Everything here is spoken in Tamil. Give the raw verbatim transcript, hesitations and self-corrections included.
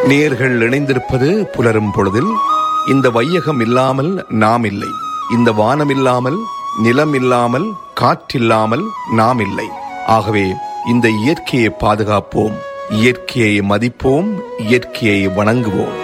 நேர்கள் இணைந்திருப்பது புலரும் பொழுதில். இந்த வையகம் இல்லாமல் நாம் இல்லை, இந்த வானம் இல்லாமல், நிலம் இல்லாமல், காற்றில்லாமல் நாம் இல்லை. ஆகவே இந்த இயற்கையை பாதுகாப்போம், இயற்கையை மதிப்போம், இயற்கையை வணங்குவோம்.